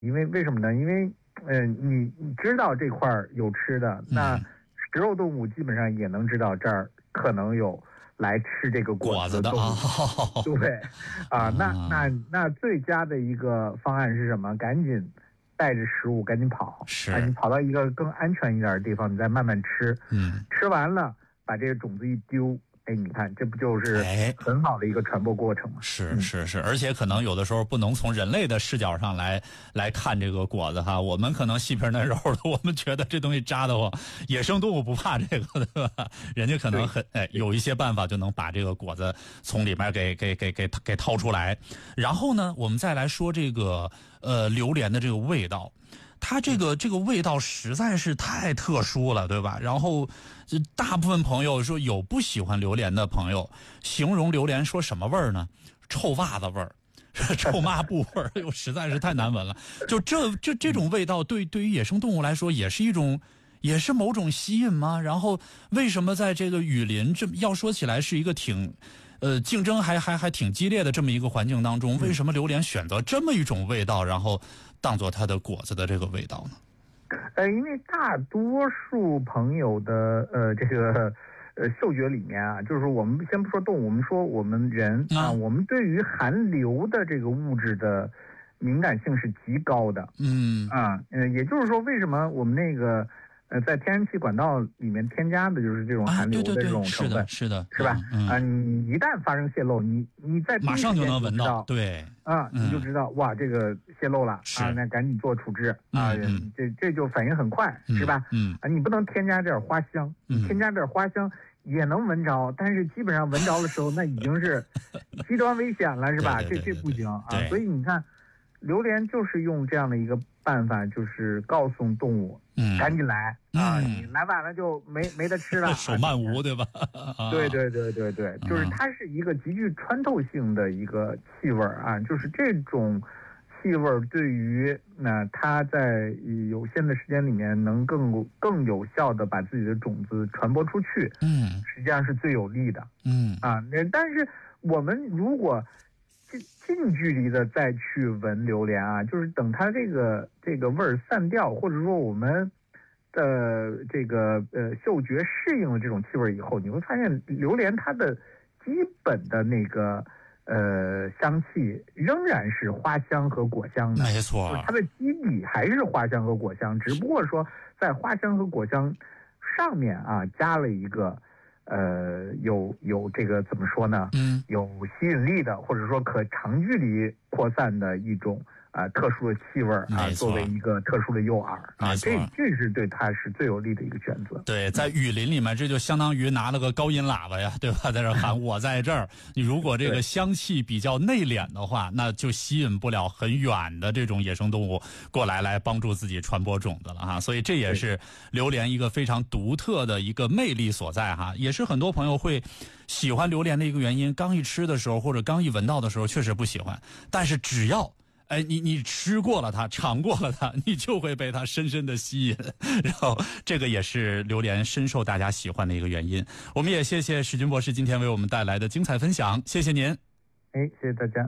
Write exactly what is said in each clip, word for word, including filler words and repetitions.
因为为什么呢？因为呃，你你知道这块儿有吃的，那食肉动物基本上也能知道这儿可能有来吃这个果子的啊。 对，啊，那那那最佳的一个方案是什么？赶紧带着食物赶紧跑， 是， 啊，你跑到一个更安全一点的地方，你再慢慢吃。 嗯， 吃完了把这个种子一丢。哎，你看，这不就是很好的一个传播过程吗？ 是是是，而且可能有的时候不能从人类的视角上来来看这个果子哈。我们可能细皮嫩肉的，我们觉得这东西扎得慌。野生动物不怕这个，对吧？人家可能很哎有一些办法就能把这个果子从里面给给给给给掏出来。然后呢，我们再来说这个呃榴莲的这个味道。它这个这个味道实在是太特殊了，对吧？然后，大部分朋友说有不喜欢榴莲的朋友，形容榴莲说什么味儿呢？臭袜子味儿，臭抹布味儿，又实在是太难闻了。就这这这种味道，对对于野生动物来说，也是一种，也是某种吸引吗？然后，为什么在这个雨林，这要说起来是一个挺。呃，竞争还还还挺激烈的这么一个环境当中，为什么榴莲选择这么一种味道，然后当做它的果子的这个味道呢？ 呃，因为大多数朋友的呃这个呃嗅觉里面啊，就是我们先不说动物，我们说我们人啊，啊我们对于含硫的这个物质的敏感性是极高的。 嗯啊，呃，也就是说，为什么我们那个。呃，在天然气管道里面添加的就是这种含硫的这种成分， 啊、是的，是的， 是吧？ 嗯、 啊，你一旦发生泄漏，你你在马上就能闻到，对， 啊， 嗯、 你就知道哇，这个泄漏了啊，那赶紧做处置啊， 嗯、 这这就反应很快， 嗯、 是吧？ 嗯啊，你不能添加点花香， 嗯、 添加点花香也能闻着，但是基本上闻着的时候，那已经是极端危险了，是吧？ 对对对对对这这不行啊， 对所以你看，榴莲就是用这样的一个办法，就是告诉动物。 嗯， 赶紧来啊！ 嗯、 你来晚了就没没得吃了。 手慢无，对吧？ 对对对对对，就是它是一个极具穿透性的一个气味啊，就是这种气味对于那、呃、它在有限的时间里面能更更有效的把自己的种子传播出去， 嗯， 实际上是最有利的。 嗯啊，但是我们如果近近距离的再去闻榴莲啊，就是等它这个这个味儿散掉，或者说我们的这个呃嗅觉适应了这种气味以后，你会发现榴莲它的基本的那个呃香气仍然是花香和果香的， 没错， 它的基底还是花香和果香，只不过说在花香和果香上面啊加了一个。呃，有有这个怎么说呢？ 嗯， 有吸引力的，或者说可长距离扩散的一种啊、呃、特殊的气味啊，作为一个特殊的诱饵啊，这这是对它是最有利的一个选择。 对，在雨林里面，这就相当于拿了个高音喇叭呀，对吧？在这喊我在这儿。你如果这个香气比较内敛的话，那就吸引不了很远的这种野生动物过来来帮助自己传播种子了哈。所以这也是榴莲一个非常独特的一个魅力所在哈，也是很多朋友会喜欢榴莲的一个原因。刚一吃的时候或者刚一闻到的时候确实不喜欢，但是只要哎，你你吃过了它，尝过了它，你就会被它深深的吸引，然后这个也是榴莲深受大家喜欢的一个原因。我们也谢谢史军博士今天为我们带来的精彩分享，谢谢您。 哎，谢谢大家。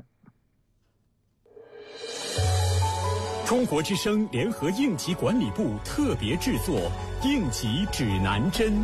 中国之声联合应急管理部特别制作应急指南针。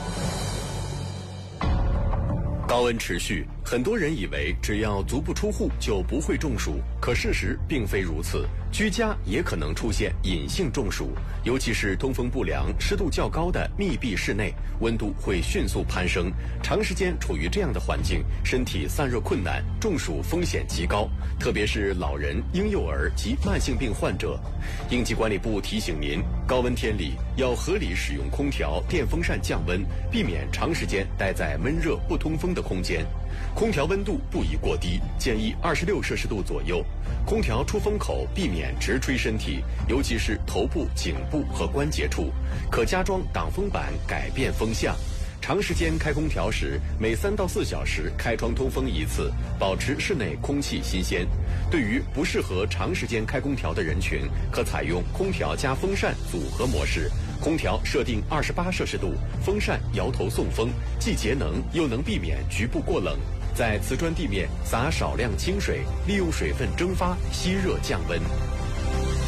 高温持续，很多人以为只要足不出户就不会中暑，可事实并非如此。居家也可能出现隐性中暑，尤其是通风不良、湿度较高的密闭室内，温度会迅速攀升。长时间处于这样的环境，身体散热困难，中暑风险极高，特别是老人、婴幼儿及慢性病患者。应急管理部提醒您，高温天里要合理使用空调、电风扇降温，避免长时间待在闷热不通风的空间。空调温度不宜过低，建议二十六摄氏度左右。空调出风口避免直吹身体，尤其是头部、颈部和关节处，可加装挡风板改变风向。长时间开空调时，每三到四小时开窗通风一次，保持室内空气新鲜。对于不适合长时间开空调的人群，可采用空调加风扇组合模式。空调设定二十八摄氏度，风扇摇头送风，既节能又能避免局部过冷。在瓷砖地面撒少量清水，利用水分蒸发吸热降温。